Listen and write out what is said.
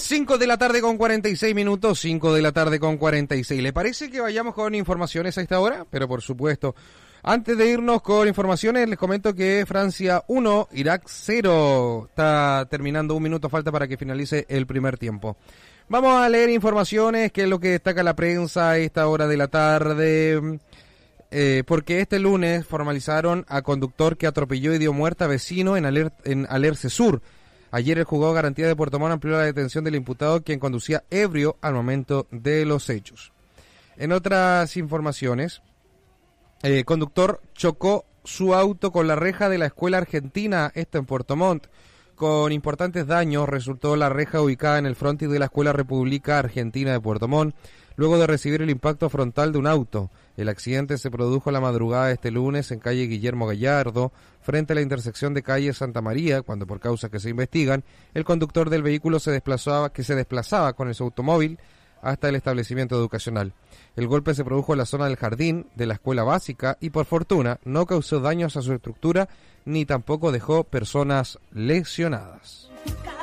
5 de la tarde con 46 minutos, 5 de la tarde con 46. ¿Le parece que vayamos con informaciones a esta hora? Pero por supuesto. Antes de irnos con informaciones, les comento que Francia 1, Irak 0. Está terminando, un minuto falta para que finalice el primer tiempo. Vamos a leer informaciones, que es lo que destaca la prensa a esta hora de la tarde. Porque este lunes formalizaron a conductor que atropelló y dio muerte a vecino en Alerce Sur. Ayer el juzgado de garantía de Puerto Montt amplió la detención del imputado, quien conducía ebrio al momento de los hechos. En otras informaciones, conductor chocó su auto con la reja de la escuela argentina, esto en Puerto Montt. Con importantes daños resultó la reja ubicada en el frontis de la Escuela República Argentina de Puerto Montt, luego de recibir el impacto frontal de un auto. El accidente se produjo la madrugada de este lunes en calle Guillermo Gallardo, frente a la intersección de calle Santa María, cuando por causas que se investigan, el conductor del vehículo se desplazaba con su automóvil hasta el establecimiento educacional. El golpe se produjo en la zona del jardín de la escuela básica y por fortuna no causó daños a su estructura ni tampoco dejó personas lesionadas.